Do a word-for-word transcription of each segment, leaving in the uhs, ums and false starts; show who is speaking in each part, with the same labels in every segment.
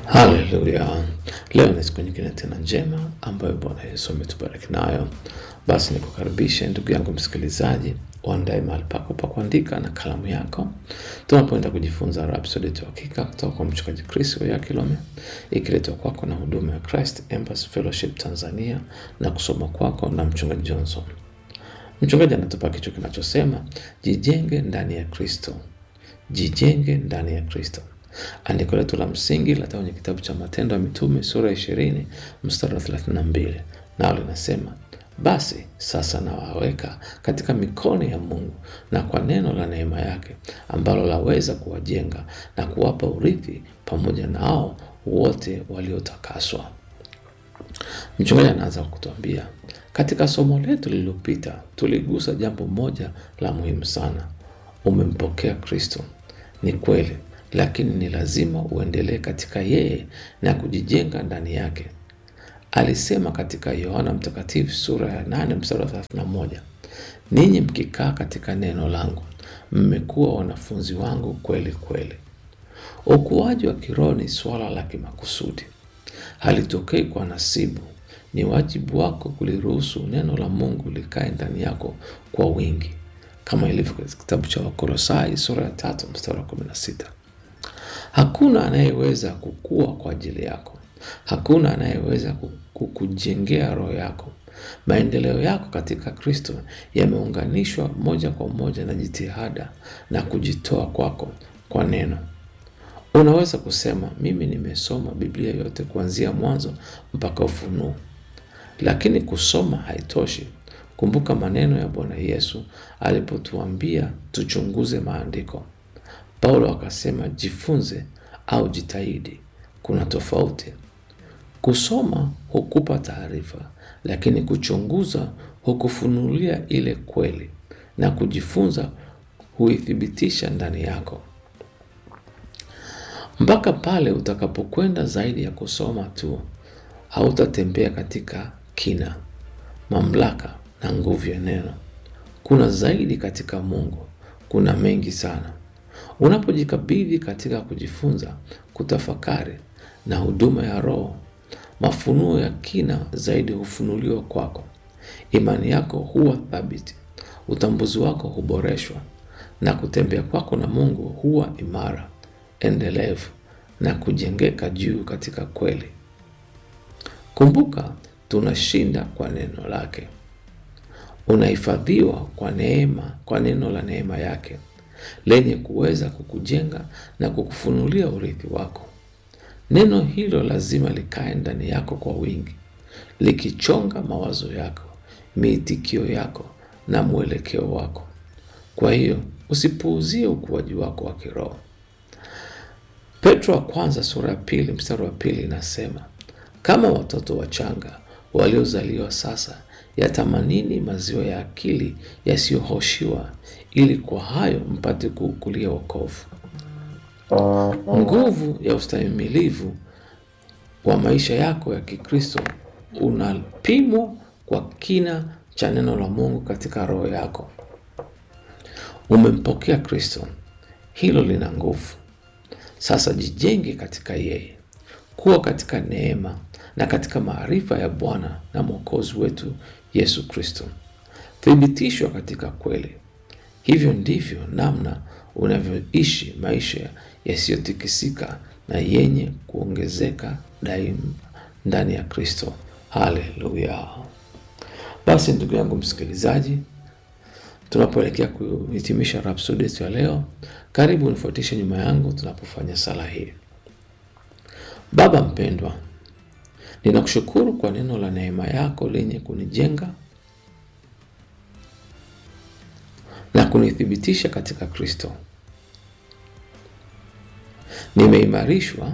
Speaker 1: Haleluya. Leo ni siku nyingine tena njema ambayo Bwana Yesu ametubariki nayo. Basi nikukaribishe ndugu yangu msikilizaji, uandae mahali pako pa kuandika na kalamu yako. Tunapoenda kujifunza Rhapsody ya Uhakika kutoka kwa Mchungaji Chris Oyakilome, ikiletwa kwako na huduma ya Christ Embassy Fellowship Tanzania na kusoma kwako na Mchungaji Johnson. Mchungaji anatupa kichwa kinachosema jijenge ndani ya Kristo. Jijenge ndani ya Kristo. Andiko letu la msingi la kwenye kitabu cha Matendo ya Mitume sura ishirini mstari wa thelathini na mbili, nao linasema, basi sasa nawaweka katika mikono ya Mungu na kwa neno la neema yake ambalo laweza kuwajenga na kuwapa urithi pamoja nao wote waliotakaswa. Mchungaji anaanza kutuambia, katika somo letu lililopita tuligusa jambo moja la muhimu sana. Umempokea Kristo. Ni kweli, lakini ni lazima uendelee katika yeye na kujijenga ndani yake. Alisema katika Yohana Mtakatifu sura ya nane mstari wa thelathini na moja, ninyi mkikaa katika neno langu, mmekuwa wanafunzi wangu kweli kweli. Ukuaji wa kiroho ni swala la kimakusudi. Halitokei kwa nasibu. Ni wajibu wako kuliruhusu neno la Mungu likae ndani yako kwa wingi, kama ilivyo katika kitabu cha Wakolosai sura ya tatu mstari wa kumi na sita. Hakuna anayeweza kukua kwa ajili yako. Hakuna anayeweza kukujengea roho yako. Maendeleo yako katika Kristo yameunganishwa moja kwa moja na jitihada na kujitoa kwako kwa neno. Unaweza kusema, mimi nimesoma Biblia yote kuanzia mwanzo mpaka Ufunuo. Lakini kusoma haitoshi. Kumbuka maneno ya Bwana Yesu alipotuambia tuchunguze maandiko. Paulo akasema, jifunze au jitahidi. Kuna tofauti. Kusoma hukupa taarifa, lakini kuchunguza hukufunulia ile kweli, na kujifunza huithibitisha ndani yako. Mpaka pale utakapokwenda zaidi ya kusoma tu, hautatembea katika kina, mamlaka na nguvu ya neno. Kuna zaidi katika Mungu. Kuna mengi sana. Unapojikabidhi katika kujifunza, kutafakari na huduma ya Roho, mafunuo ya kina zaidi hufunuliwa kwako. Imani yako huwa thabiti, utambuzi wako huboreshwa, na kutembea kwako na Mungu huwa imara, endelevu na kujengeka juu katika kweli. Kumbuka, tunashinda kwa neno lake. Unahifadhiwa kwa neema, kwa neno la neema yake, lenye kuweza kukujenga na kukufunulia urithi wako. Neno hilo lazima likae ndani yako kwa wingi, likichonga mawazo yako, miitikio yako na mwelekeo wako. Kwa hiyo, usipuuzie ukuaji wako wa kiroho. Petro wa kwanza sura ya pili mstari wa pili inasema, kama watoto wachanga waliozaliwa sasa, yatamanini maziwa ya akili yasiyohoshiwa, ili kwa hayo mpate kuukulia wokovu. Nguvu ya ustahimilivu wa maisha yako ya Kikristo unapimwa kwa kina cha neno la Mungu katika roho yako. Umempokea Kristo. Hilo lina nguvu. Sasa jijenge katika yeye. Kuwa katika neema na katika maarifa ya Bwana na Mwokozi wetu Yesu Kristo. Thibitishwa katika kweli. Hivyo ndivyo namna unavyoishi maisha yasiyotikisika na yenye kuongezeka daima ndani ya Kristo. Haleluya. Basi ndugu yangu msikilizaji, tunapoelekea kuhitimisha Rhapsody ya leo, karibu unifuatishe nyuma yangu tunapofanya sala hii. Baba mpendwa, ninakushukuru kwa neno la neema yako lenye kunijenga na kunithibitisha katika Kristo. Nimeimarishwa,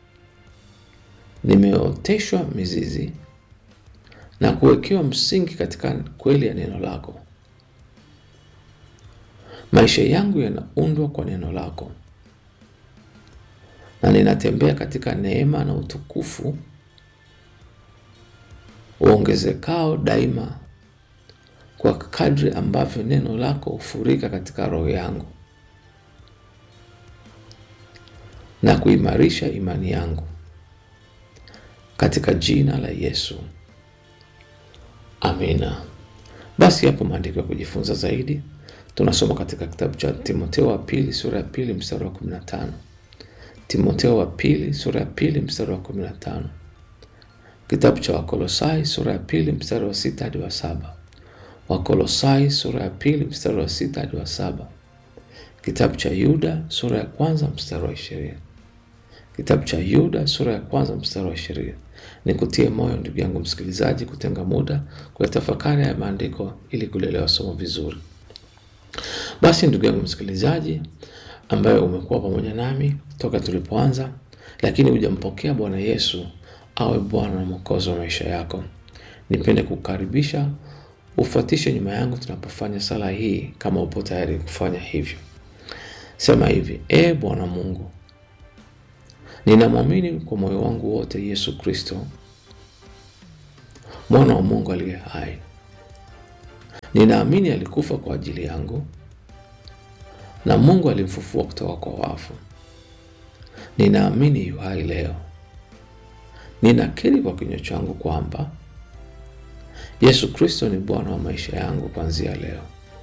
Speaker 1: nimeoteshwa mizizi na kuwekewa msingi katika kweli ya neno lako. Maisha yangu yanaundwa kwa neno lako, na ninatembea katika neema na utukufu uongezekao daima kwa kadri ambavyo neno lako hufurika katika roho yangu na kuimarisha imani yangu. katika jina la Yesu. Amina. Basi hapo maandiko ya kujifunza zaidi tunasoma katika kitabu cha Timotheo wa pili sura ya pili mstari wa kumi na tano. Timotheo wa pili sura ya pili mstari wa kumi na tano. Kitabu cha Wakolosai sura ya pili mstari wa sita hadi wa saba. Wakolosai sura ya pili mstari wa sita hadi wa saba. Kitabu cha Yuda sura ya kwanza mstari wa ishirini. Kitabu cha Yuda sura ya kwanza mstari wa ishirini. Nikutie moyo ndugu yangu msikilizaji kutenga muda kwa tafakari ya maandiko ili kuelewa somo vizuri. Basi ndugu yangu msikilizaji ambaye umekuwa pamoja nami toka tulipoanza, lakini hujampokea Bwana Yesu awe Bwana na Mwokozi wa maisha yako, nipende kukaribisha ufuatishe nyuma yangu tunapofanya sala hii kama upo tayari kufanya hivyo. Sema hivi: E Bwana Mungu, ninamwamini kwa moyo wangu wote Yesu Kristo, mwana wa Mungu aliye hai. Ninaamini alikufa kwa ajili yangu na Mungu alimfufua kutoka kwa wafu. Ninaamini yu hai leo. Ninakiri kwa kinywa changu kwamba Yesu Kristo ni Bwana wa maisha yangu kuanzia leo.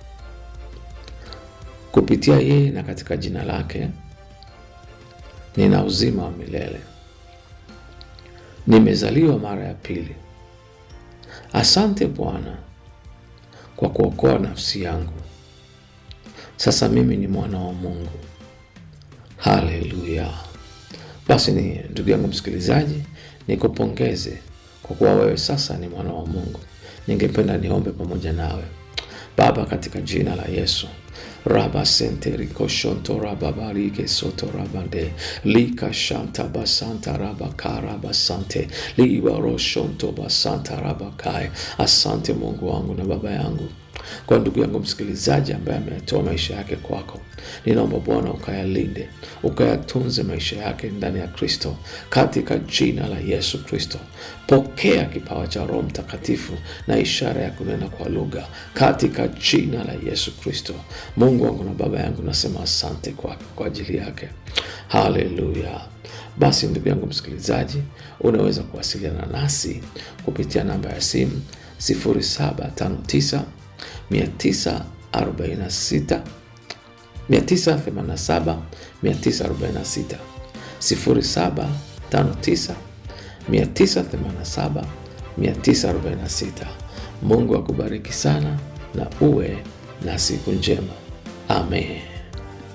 Speaker 1: Kupitia yeye na katika jina lake nina uzima wa milele. Nimezaliwa mara ya pili. Asante Bwana kwa kuokoa nafsi yangu. Sasa mimi ni mwana wa Mungu. Haleluya. Basi ni ndugu yangu msikilizaji, nikupongeze kwa kuwa wewe sasa ni mwana wa Mungu. Ningependa niombe pamoja nawe. Baba, katika jina la Yesu, Raba sente riko shonto raba barike soto rabande lika shanta basanta raba karaba sante liba roshonto basanta raba kai. Asante Mungu wangu na Baba yangu kwa ndugu yangu msikilizaji ambaye ametoa maisha yake kwako. Ninaomba Bwana ukayalinde, ukayatunze maisha yake ndani ya Kristo katika jina la Yesu Kristo. Pokea kipawa cha Roho Mtakatifu na ishara ya kunena kwa lugha katika jina la Yesu Kristo. Mungu wangu na Baba yangu, nasema asante kwa kwa ajili yake. Haleluya. Basi ndugu yangu msikilizaji, unaweza kuwasiliana nasi kupitia namba ya simu sifuri saba tano tisa mia tisa arobaini na sita mia tisa themanini na saba mia tisa arobaini na sita, sifuri saba tano tisa mia tisa themanini na saba mia tisa arobaini na sita. Mungu akubariki sana na uwe na siku njema. Amen.